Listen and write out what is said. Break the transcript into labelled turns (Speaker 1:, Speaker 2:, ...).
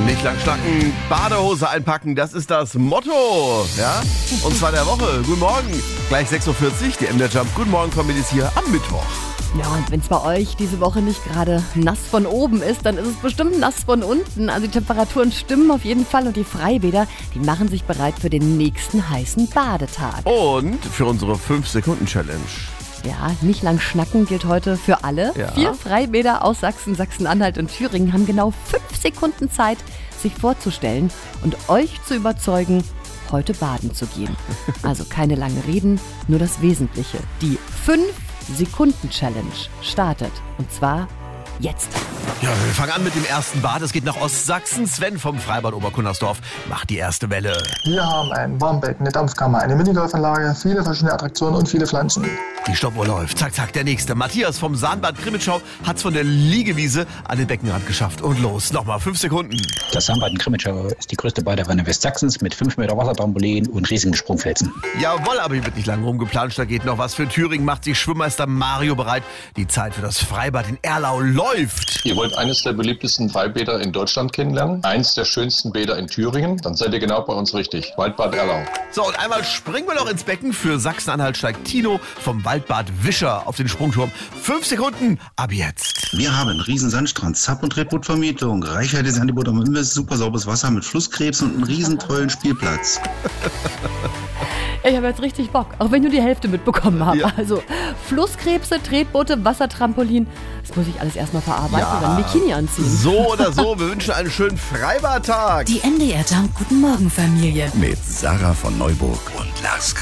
Speaker 1: Nicht lang schnacken, Badehose einpacken, das ist das Motto, ja? Und zwar der Woche. Guten Morgen, gleich 6.40 Uhr, die MDR Jump. Guten Morgen, Familie ist hier am Mittwoch.
Speaker 2: Ja, und wenn es bei euch diese Woche nicht gerade nass von oben ist, dann ist es bestimmt nass von unten. Also die Temperaturen stimmen auf jeden Fall und die Freibäder, die machen sich bereit für den nächsten heißen Badetag.
Speaker 1: Und für unsere 5-Sekunden-Challenge.
Speaker 2: Ja, nicht lang schnacken gilt heute für alle.
Speaker 1: Ja.
Speaker 2: 4 Freibäder aus Sachsen, Sachsen-Anhalt und Thüringen haben genau 5 Sekunden Zeit, sich vorzustellen und euch zu überzeugen, heute baden zu gehen. Also keine langen Reden, nur das Wesentliche. Die 5-Sekunden-Challenge startet. Und zwar jetzt.
Speaker 1: Ja, wir fangen an mit dem ersten Bad. Es geht nach Ostsachsen. Sven vom Freibad Oberkunnersdorf macht die erste Welle.
Speaker 3: Wir haben ein Warmbecken, eine Dampfkammer, eine Minigolfanlage, viele verschiedene Attraktionen und viele Pflanzen.
Speaker 1: Die Stoppuhr läuft. Zack, zack, der nächste. Matthias vom Sahnbad Krimitschau hat's von der Liegewiese an den Beckenrand geschafft. Und los, nochmal 5 Sekunden.
Speaker 4: Das Sahnbad in Krimitschau ist die größte Badewanne Westsachsens mit 5 Meter Wassertrampolin und riesigen Sprungfelsen.
Speaker 1: Jawohl, aber hier wird nicht lange rumgeplanscht. Da geht noch was. Für Thüringen macht sich Schwimmmeister Mario bereit. Die Zeit für das Freibad in Erlau läuft.
Speaker 5: Ihr wollt eines der beliebtesten Freibäder in Deutschland kennenlernen? Eins der schönsten Bäder in Thüringen? Dann seid ihr genau bei uns richtig. Waldbad Erlau.
Speaker 1: So, und einmal springen wir noch ins Becken. Für Sachsen-Anhalt steigt Tino vom Waldbad Wischer auf den Sprungturm. 5 Sekunden, ab jetzt.
Speaker 6: Wir haben einen riesen Sandstrand, Sub- und Tretbootvermietung, reichhaltiges Angebot am Imbiss, super sauberes Wasser mit Flusskrebs und einen riesen tollen Spielplatz.
Speaker 2: Ich habe jetzt richtig Bock, auch wenn du die Hälfte mitbekommen hast.
Speaker 1: Ja.
Speaker 2: Also Flusskrebse, Tretboote, Wassertrampolin, das muss ich alles erstmal verarbeiten und dann ein Bikini anziehen.
Speaker 1: So oder so, wir wünschen einen schönen Freibadtag.
Speaker 7: Die MDR Jump Guten Morgen Familie.
Speaker 8: Mit Sarah von Neuburg und Lars